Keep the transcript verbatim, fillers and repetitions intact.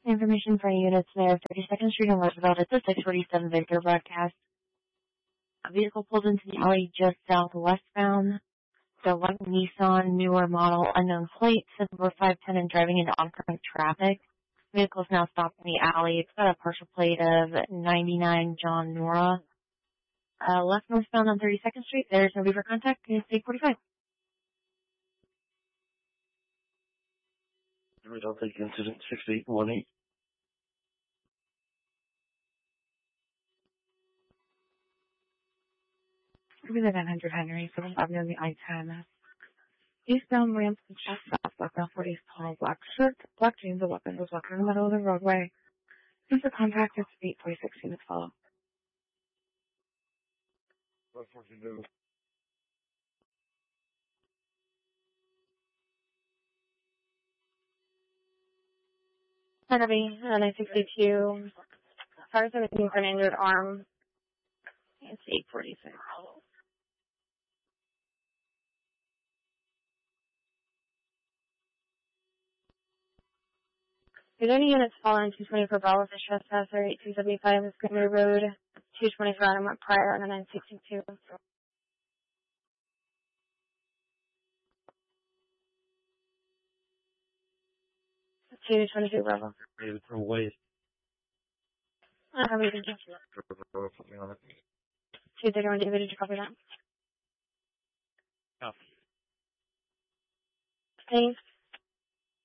Information for units there. thirty-second Street in Roosevelt. It's a six forty-seven Victor broadcast. A vehicle pulled into the alley just southwestbound. The white Nissan, newer model, unknown plate, silver five ten and driving into oncoming traffic. Vehicle is now stopped in the alley. It's got a partial plate of ninety-nine John Nora. Uh, left northbound on thirty-second Street. There's no for contact. It's eight forty-five. I'll take incident six eight one eight. Maybe the nine hundred Henry, seventh Avenue on the I ten. Eastbound ramp and chest south, blackbound forty tall, black shirt, black jeans, a weapon was walking in the middle of the roadway. Since the contact is eight forty-six units follow. What for you do? Kennedy, uh, nine sixty-two. Cars are looking for an injured arm. It's eight forty-six. Did any units fall on two twenty-four Bravo for trespasser, eight two seventy-five Montgomery Road, two twenty-four Adam prior on the nine sixty-two. two twenty-two Bravo. Maybe from waste. Uh, how many did you? two thirty-one David, did you copy that? Oh. Thanks.